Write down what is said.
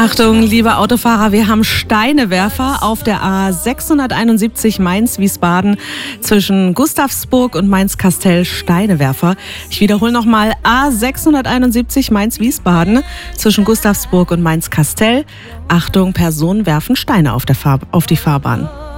Achtung, liebe Autofahrer, wir haben Steinewerfer auf der A671 Mainz-Wiesbaden zwischen Gustavsburg und Mainz-Kastell. Steinewerfer. Ich wiederhole nochmal, A671 Mainz-Wiesbaden zwischen Gustavsburg und Mainz-Kastell. Achtung, Personen werfen Steine auf die Fahrbahn.